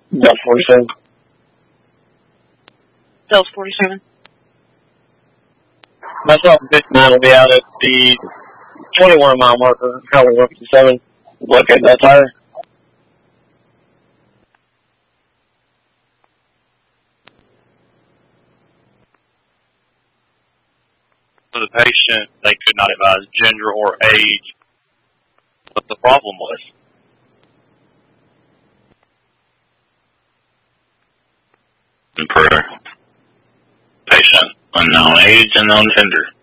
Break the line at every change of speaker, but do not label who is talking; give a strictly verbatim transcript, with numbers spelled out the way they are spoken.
Delta forty-seven.
Delta forty-seven.
Myself and fifty-nine will be out at the twenty-one mile marker, Highway one fifty-seven. Locate that tire.
For the patient, they could not advise gender or age what the problem was.
Per patient, unknown age, unknown gender.